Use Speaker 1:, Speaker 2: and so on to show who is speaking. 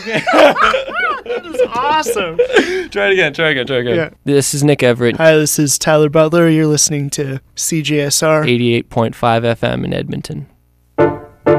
Speaker 1: That is awesome.
Speaker 2: Try it again.
Speaker 1: Yeah.
Speaker 2: This is Nick Everett,
Speaker 1: Hi, this is Tyler Butler. You're listening to CJSR.
Speaker 2: 88.5 FM in Edmonton.